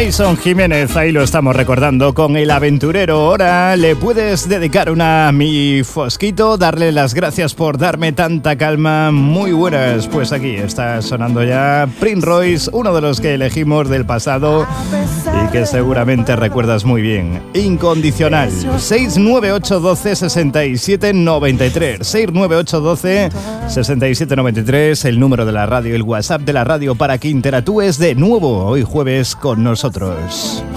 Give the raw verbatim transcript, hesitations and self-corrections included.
Jason Jiménez, ahí lo estamos recordando con El Aventurero. Ahora le puedes dedicar una a mi Fosquito, darle las gracias por darme tanta calma. Muy buenas, pues aquí está sonando ya Prince Royce, uno de los que elegimos del pasado y que seguramente recuerdas muy bien. Incondicional. seis nueve ocho uno dos seis siete nueve tres seis nueve ocho uno dos seis siete nueve tres, el número de la radio, el WhatsApp de la radio para que interactúes de nuevo hoy jueves con nosotros.